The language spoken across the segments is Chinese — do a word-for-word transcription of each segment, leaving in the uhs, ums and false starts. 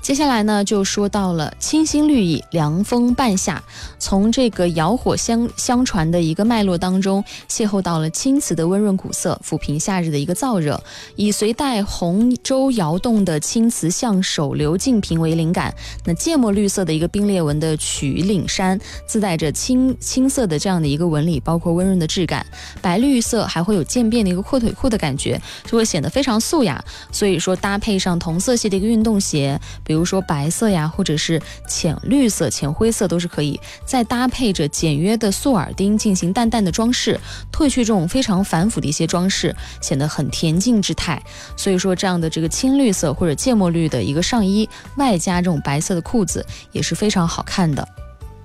接下来呢，就说到了清新绿意，凉风半夏。从这个窑火相相传的一个脉络当中，邂逅到了青瓷的温润古色，抚平夏日的一个燥热。以隋代洪州窑洞的青瓷象首流净瓶为灵感，那芥末绿色的一个冰裂纹的曲岭山，自带着青青色的这样的一个纹理，包括温润的质感。白绿色还会有渐变的一个阔腿裤的感觉，就会显得非常素雅。所以说搭配上同色系的一个运动鞋，比如说白色呀，或者是浅绿色、浅灰色都是可以。再搭配着简约的素耳钉进行淡淡的装饰，褪去这种非常繁复的一些装饰，显得很恬静之态。所以说这样的这个青绿色或者芥末绿的一个上衣，外加这种白色的裤子，也是非常好看的。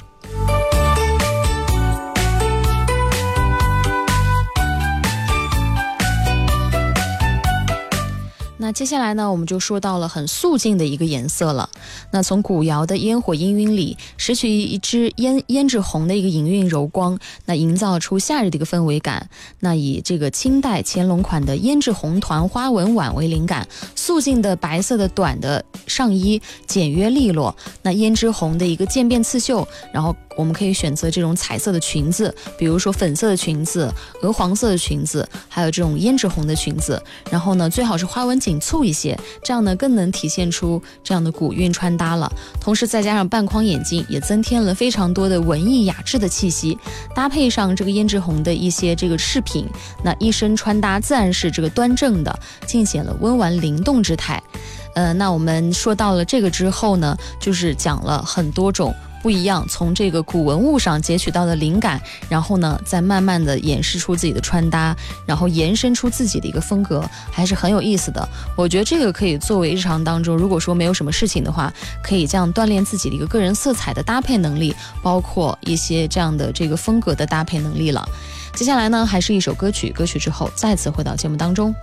那接下来呢，我们就说到了很素净的一个颜色了。那从古窑的烟火氤氲里拾取一支胭胭脂红的一个隐韵柔光，那营造出夏日的一个氛围感。那以这个清代乾隆款的胭脂红团花纹碗为灵感，素净的白色的短的上衣，简约利落。那胭脂红的一个渐变刺绣，然后我们可以选择这种彩色的裙子，比如说粉色的裙子、鹅黄色的裙子，还有这种胭脂红的裙子。然后呢，最好是花纹紧簇一些，这样呢更能体现出这样的古韵穿搭了。同时再加上半框眼镜，也增添了非常多的文艺雅致的气息。搭配上这个胭脂红的一些这个饰品，那一身穿搭自然是这个端正的，尽显了温婉灵动之态。呃，那我们说到了这个之后呢，就是讲了很多种不一样，从这个古文物上截取到的灵感，然后呢再慢慢的演示出自己的穿搭，然后延伸出自己的一个风格，还是很有意思的。我觉得这个可以作为日常当中，如果说没有什么事情的话，可以这样锻炼自己的一个个人色彩的搭配能力，包括一些这样的这个风格的搭配能力了。接下来呢，还是一首歌曲，歌曲之后再次回到节目当中。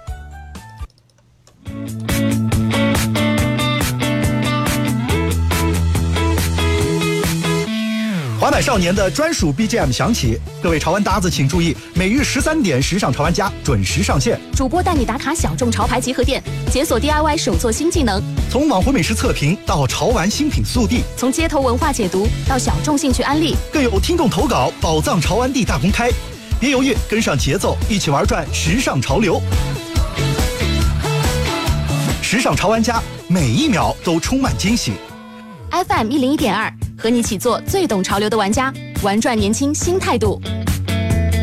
滑板少年的专属 B G M 响起，各位潮玩搭子请注意，每日十三点，时尚潮玩家准时上线。 主播带你打卡小众潮牌集合店，解锁 D I Y 手作新技能。 从网红美食测评到潮玩新品速递， 从街头文化解读到小众兴趣安利， 更有听众投稿宝藏潮玩地大公开。别犹豫，跟上节奏，一起玩转时尚潮流。时尚潮玩家，每一秒都充满惊喜。 F M 一零一点二，和你一起做最懂潮流的玩家，玩转年轻新态度。